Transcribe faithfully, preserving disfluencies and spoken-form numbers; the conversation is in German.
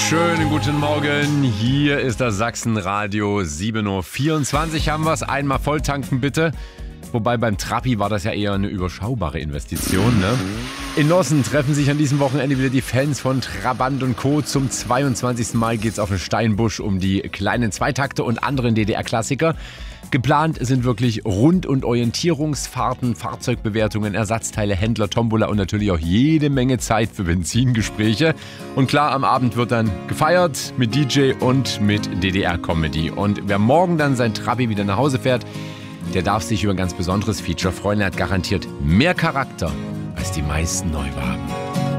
Schönen guten Morgen, hier ist das Sachsenradio, sieben Uhr vierundzwanzig haben wir es, einmal volltanken bitte. Wobei beim Trabi war das ja eher eine überschaubare Investition, ne? In Nossen treffen sich an diesem Wochenende wieder die Fans von Trabant und Co. Zum zweiundzwanzigsten Mal geht's auf den Steinbusch um die kleinen Zweitakte und anderen D D R-Klassiker. Geplant sind wirklich Rund- und Orientierungsfahrten, Fahrzeugbewertungen, Ersatzteile, Händler, Tombola und natürlich auch jede Menge Zeit für Benzingespräche. Und klar, am Abend wird dann gefeiert mit D J und mit D D R-Comedy. Und wer morgen dann sein Trabi wieder nach Hause fährt, der darf sich über ein ganz besonderes Feature freuen. Er hat garantiert mehr Charakter als die meisten Neuwagen.